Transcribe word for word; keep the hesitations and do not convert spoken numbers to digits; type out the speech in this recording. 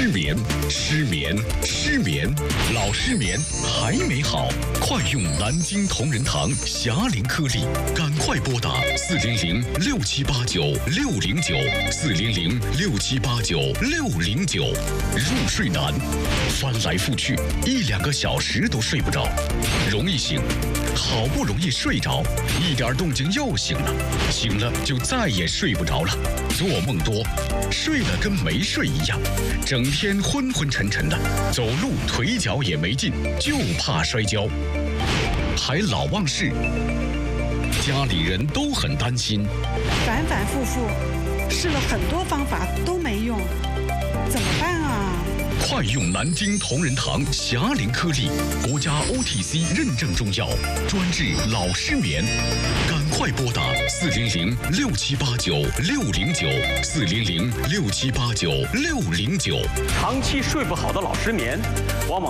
失眠，失眠，失眠，老失眠还没好，快用南京同仁堂霞龄颗粒，赶快拨打四零零六七八九六零九四零零六七八九六零九。入睡难，翻来覆去一两个小时都睡不着，容易醒，好不容易睡着，一点动静又醒了，醒了就再也睡不着了，做梦多，睡了跟没睡一样，整天昏昏沉沉的，走路腿脚也没劲，就怕摔跤，还老忘事，家里人都很担心， 反反复复试了很多方法都没用，怎么办啊？ 快用南京同仁堂霞龄颗粒，国家 O T C 认证中药，专治老失眠。赶快拨打四零零六七八九六零九四零零六七八九六零九。 长期睡不好的老失眠，往往